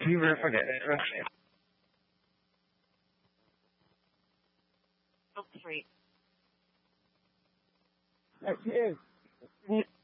You will forget it. Okay. Oh, sorry. Yes, she is.